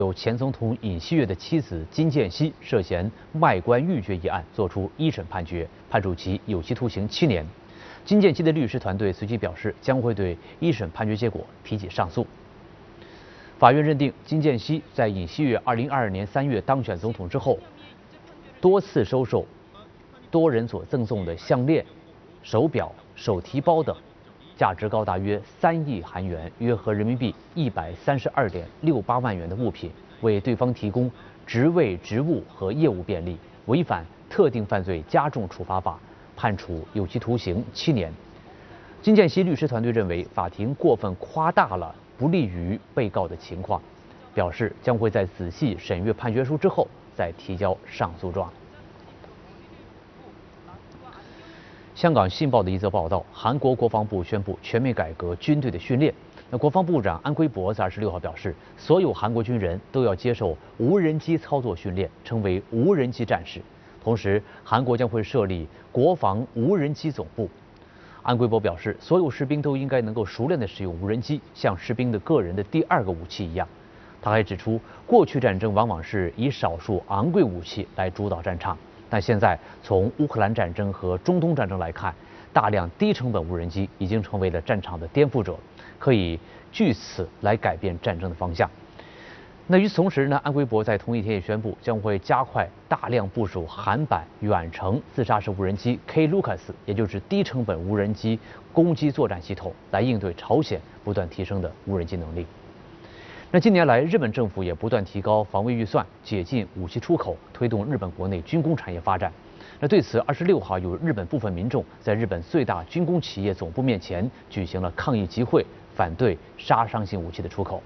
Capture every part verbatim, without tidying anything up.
有前总统尹锡悦的妻子金建希涉嫌外观预决一案作出一审判决，判处其有期徒刑七年。金建希的律师团队随即表示，将会对一审判决结果提起上诉。法院认定，金建希在尹锡悦二零二二年三月当选总统之后，多次收受多人所赠送的项链、手表、手提包等，价值高达约三亿韩元，约合人民币一百三十二点六八万元的物品，为对方提供职位、职务和业务便利，违反特定犯罪加重处罚法，判处有期徒刑七年。金建希律师团队认为，法庭过分夸大了不利于被告的情况，表示将会在仔细审阅判决书之后再提交上诉状。香港《信报》的一则报道，韩国国防部宣布全面改革军队的训练。那国防部长安圭博在二十六号表示，所有韩国军人都要接受无人机操作训练，称为无人机战士。同时，韩国将会设立国防无人机总部。安圭博表示，所有士兵都应该能够熟练地使用无人机，像士兵的个人的第二个武器一样。他还指出，过去战争往往是以少数昂贵武器来主导战场，但现在从乌克兰战争和中东战争来看，大量低成本无人机已经成为了战场的颠覆者，可以据此来改变战争的方向。那与此同时呢，安圭博在同一天也宣布，将会加快大量部署韩版远程自杀式无人机 K Lucas， 也就是低成本无人机攻击作战系统，来应对朝鲜不断提升的无人机能力。那近年来，日本政府也不断提高防卫预算，解禁武器出口，推动日本国内军工产业发展。那对此，二十六号有日本部分民众在日本最大军工企业总部面前举行了抗议集会，反对杀伤性武器的出口。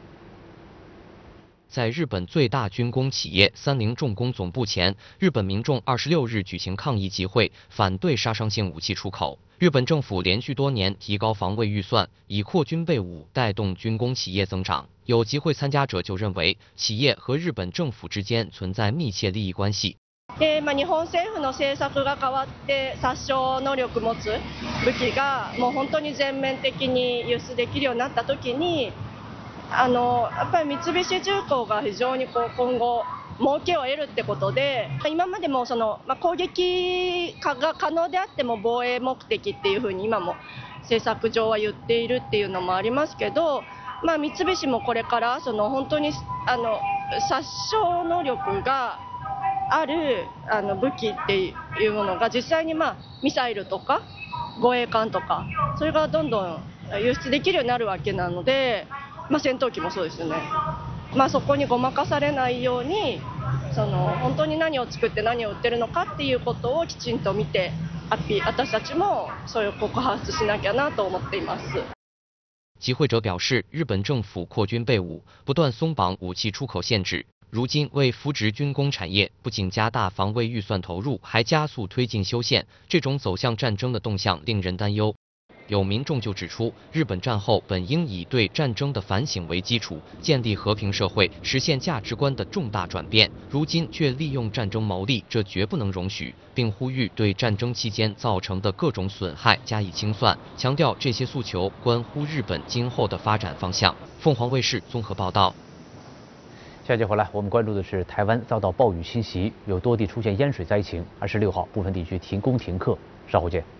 在日本最大军工企业三菱重工总部前，日本民众二十六日举行抗议集会，反对杀伤性武器出口。日本政府连续多年提高防卫预算，以扩军备武带动军工企业增长。有集会参加者就认为，企业和日本政府之間存在密切利益关系。 で、まあ、日本政府の政策が変わって殺傷能力持つ武器がもう本当に全面的に輸出できるようになった時に、あのやっぱり三菱重工が非常にこう今後儲けを得るってことで、今までもその、まあ、攻撃が可能であっても防衛目的っていうふうに今も政策上は言っているっていうのもありますけど、まあ、三菱もこれからその本当にあの殺傷能力があるあの武器っていうものが実際に、まあ、ミサイルとか護衛艦とかそれがどんどん輸出できるようになるわけなので、まあ、戦闘機もそうですよね。まあ、そこにごまかされないようにその本当に何を作って何を売ってるのかっていうことをきちんと見てアピ私たちもそれを告発しなきゃなと思っています。 集会者表示，日本政府扩军备武，不断松绑武器出口限制。如今为扶植军工产业，不仅加大防卫预算投入，还加速推进修宪，这种走向战争的动向令人担忧。有民众就指出，日本战后本应以对战争的反省为基础，建立和平社会，实现价值观的重大转变，如今却利用战争牟利，这绝不能容许，并呼吁对战争期间造成的各种损害加以清算，强调这些诉求关乎日本今后的发展方向。凤凰卫视综合报道。 下节回来，我们关注的是台湾遭到暴雨侵袭，有多地出现淹水灾情。二十六号，部分地区停工停课。稍后见。